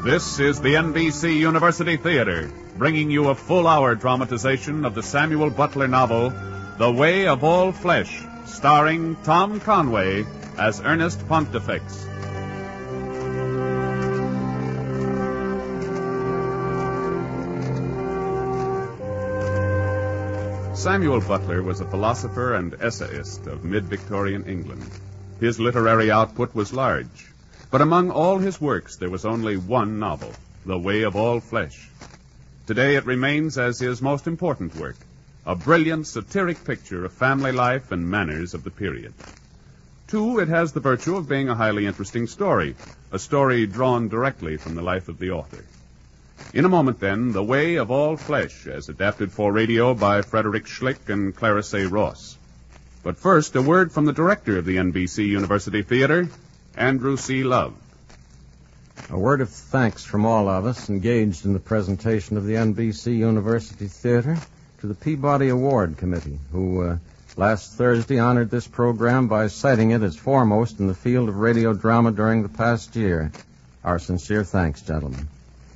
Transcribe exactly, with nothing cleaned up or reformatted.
This is the N B C University Theater, bringing you a full-hour dramatization of the Samuel Butler novel, The Way of All Flesh, starring Tom Conway as Ernest Pontifex. Samuel Butler was a philosopher and essayist of mid-Victorian England. His literary output was large. But among all his works, there was only one novel, The Way of All Flesh. Today it remains as his most important work, a brilliant satiric picture of family life and manners of the period. Two, it has the virtue of being a highly interesting story, a story drawn directly from the life of the author. In a moment, then, The Way of All Flesh, as adapted for radio by Frederick Schlick and Clarisse Ross. But first, a word from the director of the N B C University Theater, Andrew C. Love. A word of thanks from all of us engaged in the presentation of the N B C University Theater to the Peabody Award Committee, who uh, last Thursday honored this program by citing it as foremost in the field of radio drama during the past year. Our sincere thanks, gentlemen.